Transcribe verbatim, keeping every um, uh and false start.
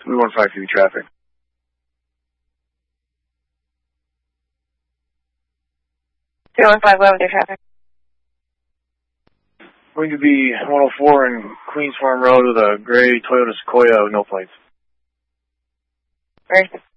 three one five three traffic. three one five, what with your traffic? Going to be one oh four in Queens Farm Road with a gray Toyota Sequoia with no plates. Where is it?